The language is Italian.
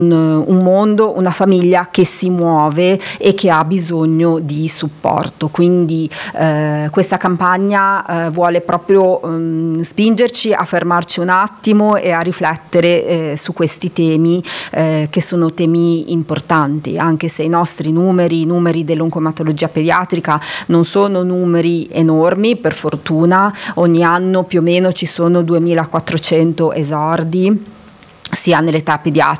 un mondo, una famiglia che si muove e che ha bisogno di supporto. Quindi questa campagna vuole proprio spingerci a fermarci un attimo e a riflettere su questi temi che sono temi importanti, anche se i nostri numeri, i numeri dell'oncoematologia pediatrica non sono numeri enormi, per fortuna. Ogni anno più o meno ci sono 2400 esordi sia nell'età pediatrica